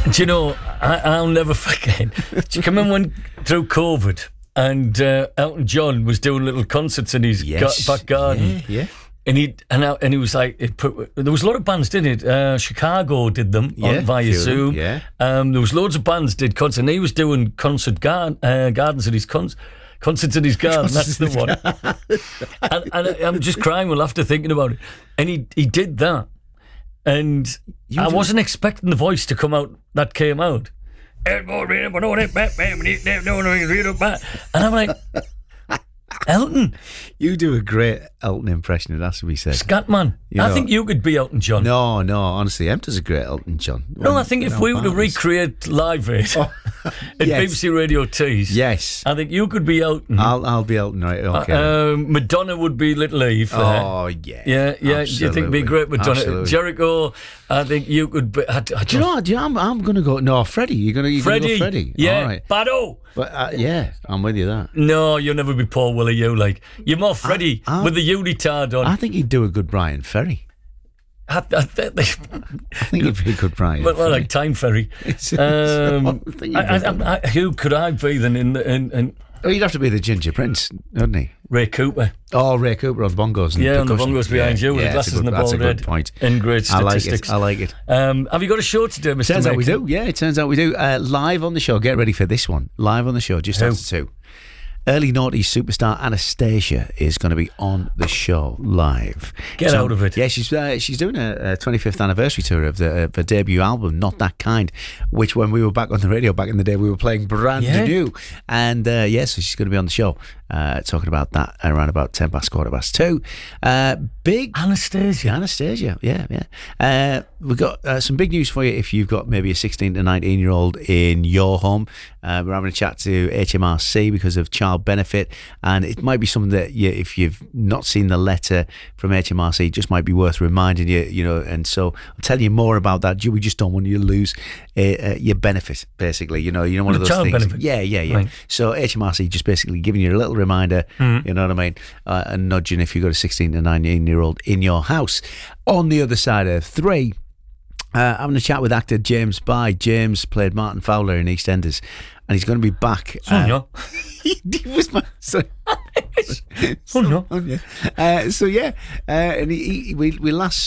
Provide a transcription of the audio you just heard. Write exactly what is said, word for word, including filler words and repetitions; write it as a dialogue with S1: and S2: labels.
S1: Do you know, I, I'll never forget. Do you remember when through COVID and uh, Elton John was doing little concerts in his
S2: Yes.
S1: ga- back garden?
S2: Yeah, yeah.
S1: And he and, I, and he was like, it put, there was a lot of bands, didn't it? Uh, Chicago did them
S2: Yeah,
S1: on, via
S2: few of them,
S1: Zoom.
S2: yeah.
S1: Um, there was loads of bands did concerts, and he was doing concert gar- uh, gardens at his con- concerts in his garden. That's the one. and, and I'm just crying with laughter thinking about it. And he he did that, and
S2: You
S1: I
S2: do-
S1: wasn't expecting the voice to come out that came out. And I'm like, Elton,
S2: You do a great Elton impression, it has to be said.
S1: Scatman.
S2: You
S1: I
S2: know-
S1: think you could be Elton John.
S2: No, no, honestly, Em does a great Elton John.
S1: No,
S2: When-
S1: I think if
S2: when
S1: we were to
S2: partners-
S1: recreate Live Aid at
S2: yes.
S1: B B C Radio Tees,
S2: Yes.
S1: I think you could be Elton.
S2: I'll I'll be Elton, right? Okay.
S1: Um, Madonna would be Little Eve. there.
S2: oh, yeah.
S1: yeah, yeah. Do you think it'd be
S2: Absolutely.
S1: great, Madonna?
S2: Absolutely.
S1: Jericho, I think you could be. I, I
S2: Do you know what? Do you know, I'm, I'm going to go. No, Freddie. You're going to you're gonna
S1: Freddie.
S2: go Freddie.
S1: Yeah.
S2: All right.
S1: Bado.
S2: But uh, yeah, I'm with you there.
S1: No, you'll never be Paul Willie, you like. You're more Freddie
S2: I-
S1: with the unitard on.
S2: I think he'd do a good Brian Ferry.
S1: I, I, I,
S2: I think he'd be a good Brian.
S1: well, well,
S2: Ferry.
S1: like Time Ferry.
S2: So
S1: Um,
S2: I think he'd
S1: I,
S2: be
S1: I,
S2: good.
S1: I, I, who could I be then in the in, in
S2: Oh, you'd have to be the Ginger Prince, wouldn't he?
S1: Ray Cooper?
S2: Oh, Ray Cooper on the bongos and
S1: Yeah, on the
S2: percussion.
S1: bongos behind you with the
S2: that's a
S1: glasses and
S2: good-
S1: the
S2: that's
S1: bald
S2: a good
S1: head.
S2: point.
S1: In great
S2: I like
S1: statistics.
S2: it. I like it.
S1: Um, have you got a show today, Mister
S2: Turns out we
S1: Mason?
S2: do. Yeah, it turns out we do. Uh, live on the show. Get ready for this one. Live on the show, just
S1: Who?
S2: after two. Early noughties superstar Anastasia is going to be on the show live.
S1: Get out of it.
S2: Yeah, she's uh, she's doing a, a twenty-fifth anniversary tour of the, uh, the debut album, Not That Kind, which when we were back on the radio back in the day, we were playing brand
S1: Yeah.
S2: new. And uh, yeah, so she's going to be on the show uh, talking about that around about ten past, quarter past two. Uh, big
S1: Anastasia.
S2: Anastasia, yeah, yeah. Uh, we've got uh, some big news for you if you've got maybe a sixteen to nineteen year old in your home. Uh, we're having a chat to H M R C because of child benefit, and it might be something that you, if you've not seen the letter from H M R C, it just might be worth reminding you, you know. And so I'll tell you more about that. We just don't want you to lose uh, uh, your benefit, basically. You know, you know one of
S1: The
S2: those
S1: child
S2: things.
S1: benefit.
S2: Yeah, yeah, yeah.
S1: Right.
S2: So H M R C just basically giving you a little reminder,
S1: Mm-hmm.
S2: you know what I mean, uh, and nudging if you've got a sixteen to nineteen year old in your house. On the other side of three, uh, having a chat with actor James By. James played Martin Fowler in EastEnders, and he's going to be back.
S1: Sonia.
S2: he was my son.
S1: Sonia.
S2: Uh, so yeah, uh, and he, he, we we last